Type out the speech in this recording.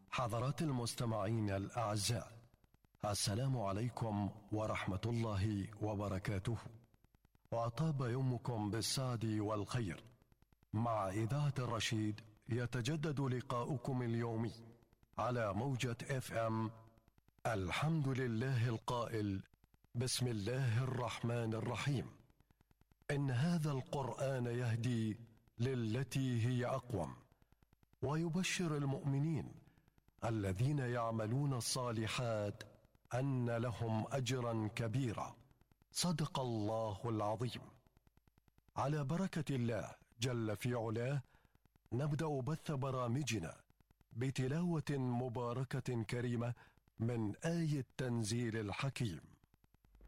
حضرات المستمعين الأعزاء، السلام عليكم ورحمة الله وبركاته، وأطاب يومكم بالسعد والخير. مع إذاعة الرشيد يتجدد لقاؤكم اليومي على موجة FM. الحمد لله القائل: بسم الله الرحمن الرحيم، إن هذا القرآن يهدي للتي هي أقوم، ويبشر المؤمنين الذين يعملون الصالحات أن لهم أجرا كبيرا. صدق الله العظيم. على بركة الله جل في علاه نبدأ بث برامجنا بتلاوة مباركة كريمة من آية تنزيل الحكيم.